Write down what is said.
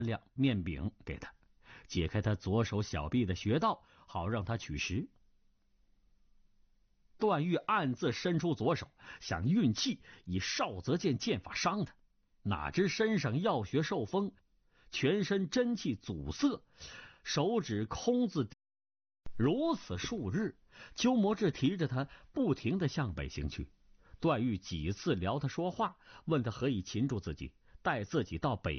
两面饼给他，解开他左手小臂的穴道，好让他取食。段誉暗自伸出左手，想运气以少泽剑剑法伤他，哪知身上药穴受封，全身真气阻塞，手指空自。如此数日，鸠摩智提着他不停地向北行去。段誉几次撩他说话，问他何以擒住自己，带自己到北